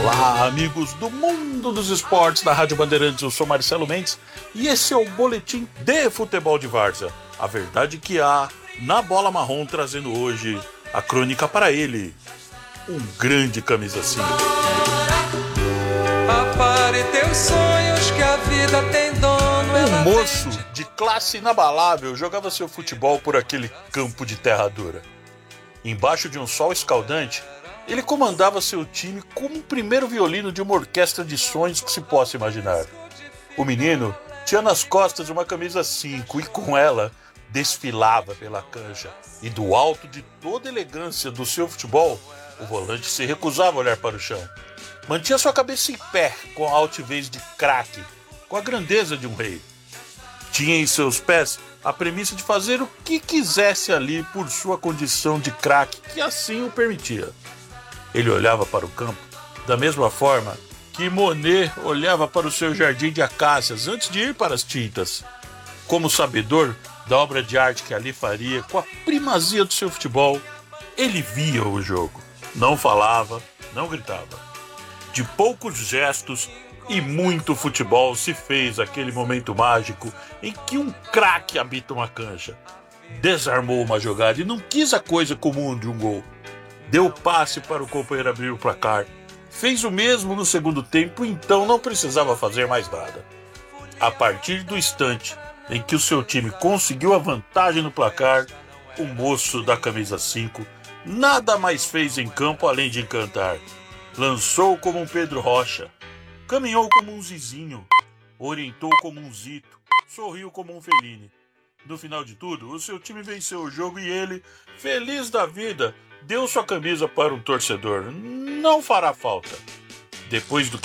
Olá, amigos do mundo dos esportes da Rádio Bandeirantes, eu sou Marcelo Mendes e esse é o Boletim de Futebol de Várzea. A verdade que há na bola marrom, trazendo hoje a crônica para ele, um grande camisa 5. Apare teus sonhos que a vida tem dono. Um moço de classe inabalável jogava seu futebol por aquele campo de terra dura. Embaixo de um sol escaldante, ele comandava seu time como o primeiro violino de uma orquestra de sonhos que se possa imaginar. O menino tinha nas costas uma camisa 5 e com ela desfilava pela cancha. E do alto de toda a elegância do seu futebol, o volante se recusava a olhar para o chão. Mantinha sua cabeça em pé, com a altivez de craque, com a grandeza de um rei. Tinha em seus pés a premissa de fazer o que quisesse ali por sua condição de craque, que assim o permitia. Ele olhava para o campo da mesma forma que Monet olhava para o seu jardim de acácias antes de ir para as tintas. Como sabedor da obra de arte que ali faria, com a primazia do seu futebol, ele via o jogo. Não falava, não gritava. De poucos gestos e muito futebol se fez aquele momento mágico em que um craque habita uma cancha. Desarmou uma jogada e não quis a coisa comum de um gol. Deu passe para o companheiro abrir o placar. Fez o mesmo no segundo tempo, então não precisava fazer mais nada. A partir do instante em que o seu time conseguiu a vantagem no placar, o moço da camisa 5 nada mais fez em campo além de encantar. Lançou como um Pedro Rocha, caminhou como um Zizinho, orientou como um Zito, sorriu como um Fellini. No final de tudo, o seu time venceu o jogo e ele, feliz da vida, deu sua camisa para um torcedor. Não fará falta. Depois do